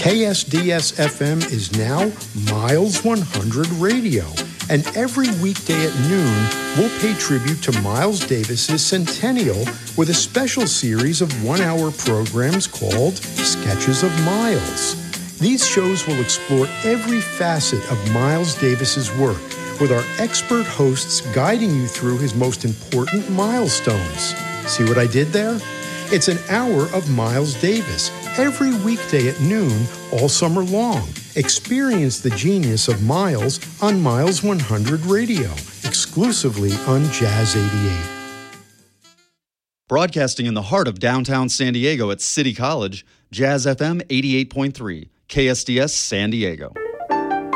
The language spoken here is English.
KSDS FM is now Miles 100 Radio, and every weekday at noon, we'll pay tribute to Miles Davis's centennial with a special series of one-hour programs called Sketches of Miles. These shows will explore every facet of Miles Davis's work, with our expert hosts guiding you through his most important milestones. See what I did there? It's an hour of Miles Davis, every weekday at noon, all summer long. Experience the genius of Miles on Miles 100 Radio, exclusively on Jazz 88. Broadcasting in the heart of downtown San Diego at City College, Jazz FM 88.3, KSDS San Diego.